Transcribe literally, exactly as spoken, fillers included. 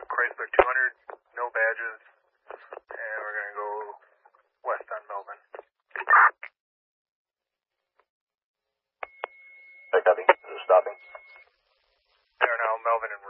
Chrysler two hundred, no badges, and we're going to go west on Melvin. Hey, copy. Is it stopping? They are now Melvin and